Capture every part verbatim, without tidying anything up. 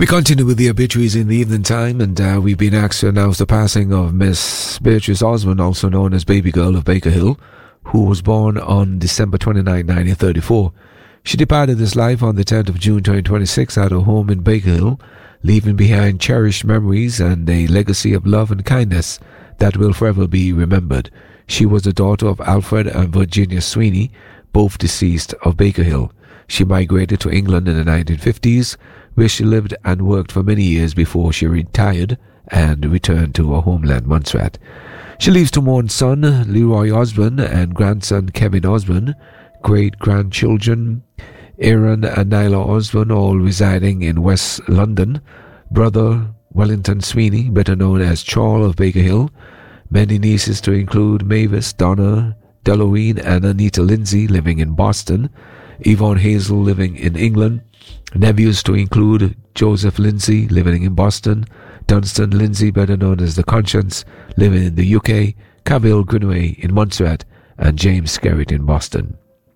We continue with the obituaries in the evening time, and uh, we've been asked to announce the passing of Miss Beatrice Osmond, also known as Baby Girl of Baker Hill, who was born on December twenty-ninth, nineteen thirty-four. She departed this life on the tenth of June twenty twenty-six at her home in Baker Hill, leaving behind cherished memories and a legacy of love and kindness that will forever be remembered. She was the daughter of Alfred and Virginia Sweeney, both deceased, of Baker Hill. She migrated to England in the nineteen fifties, where she lived and worked for many years before she retired and returned to her homeland, Montserrat. She leaves to mourn son Leroy Osborne and grandson Kevin Osborne, great-grandchildren Aaron and Nyla Osborne, all residing in West London, brother Wellington Sweeney, better known as Charles of Baker Hill, many nieces to include Mavis, Donna, Delorine and Anita Lindsay living in Boston, Yvonne Hazel living in England, nephews to include Joseph Lindsay living in Boston, Dunstan Lindsay, better known as the Conscience, living in the U K, Cavill Greenway in Montserrat, and James Skerritt in Boston.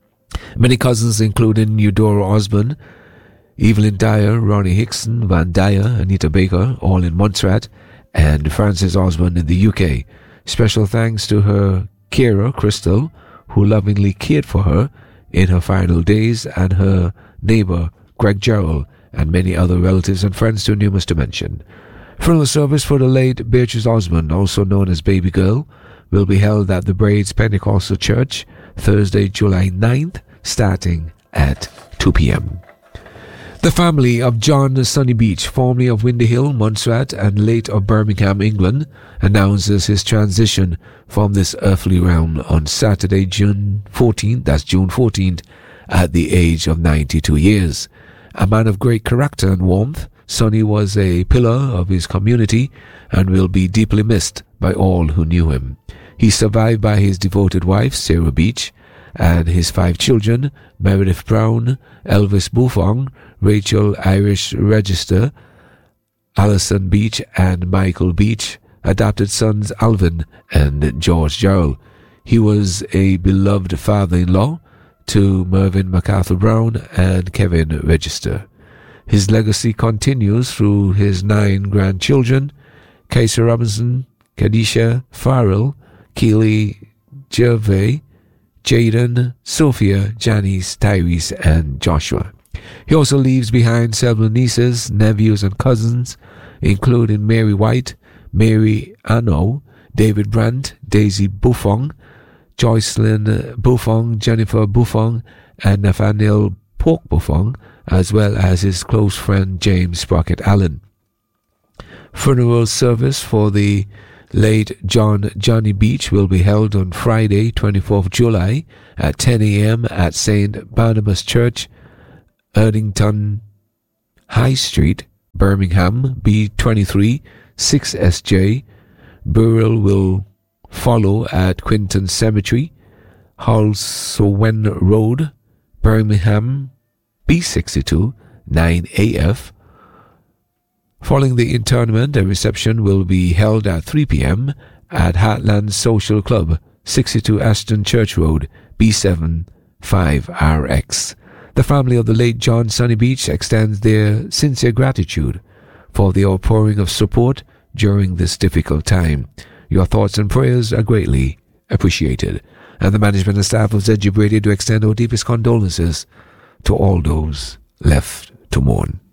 Many cousins including Eudora Osborne, Evelyn Dyer, Ronnie Hickson, Van Dyer, Anita Baker, all in Montserrat, and Frances Osborne in the U K. Special thanks to her carer, Crystal, who lovingly cared for her in her final days, and her neighbor, Greg Gerald, and many other relatives and friends too numerous to mention. Funeral service for the late Beatrice Osmond, also known as Baby Girl, will be held at the Braids Pentecostal Church Thursday, July ninth, starting at two p.m. The family of John Sunny Beach, formerly of Windy Hill, Montserrat, and late of Birmingham, England, announces his transition from this earthly realm on Saturday, June fourteenth, that's June fourteenth, at the age of ninety-two years. A man of great character and warmth, Sonny was a pillar of his community and will be deeply missed by all who knew him. He is survived by his devoted wife, Sarah Beach, and his five children, Meredith Brown, Elvis Buffon, Rachel Irish Register, Alison Beach, and Michael Beach, adopted sons Alvin and George Gerald. He was a beloved father-in-law to Mervyn MacArthur Brown and Kevin Register. His legacy continues through his nine grandchildren, Casey Robinson, Kadisha Farrell, Keely Gervais, Jaden, Sophia, Janice, Tyrese, and Joshua. He also leaves behind several nieces, nephews, and cousins, including Mary White, Mary Anno, David Brandt, Daisy Buffon, Joycelyn Buffon, Jennifer Buffon, and Nathaniel Pork Buffon, as well as his close friend James Sprocket Allen. Funeral service for the late John Johnny Beach will be held on Friday, twenty-fourth of July at ten a.m. at Saint Barnabas Church, Erdington High Street, Birmingham, B twenty-three, six S J. Burial will follow at Quinton Cemetery, Halsowen Road, Birmingham, B sixty-two, nine A F. Following the interment, a reception will be held at three p.m. at Heartland Social Club, sixty-two Ashton Church Road, B seven five R X. The family of the late John Sunny Beach extends their sincere gratitude for the outpouring of support during this difficult time. Your thoughts and prayers are greatly appreciated, and the management and staff of Z G Radio do extend our deepest condolences to all those left to mourn.